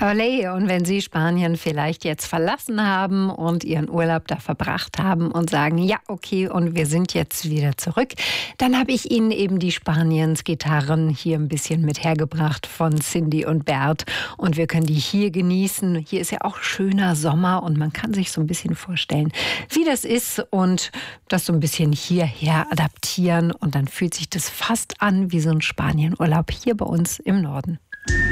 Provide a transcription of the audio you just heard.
Olé, und wenn Sie Spanien vielleicht jetzt verlassen haben und Ihren Urlaub da verbracht haben und sagen, ja, okay, und wir sind jetzt wieder zurück, dann habe ich Ihnen eben die Spaniens-Gitarren hier ein bisschen mit hergebracht von Cindy und Bert. Und wir können die hier genießen. Hier ist ja auch schöner Sommer und man kann sich so ein bisschen vorstellen, wie das ist und das so ein bisschen hierher adaptieren. Und dann fühlt sich das fast an wie so ein Spanienurlaub hier bei uns im Norden.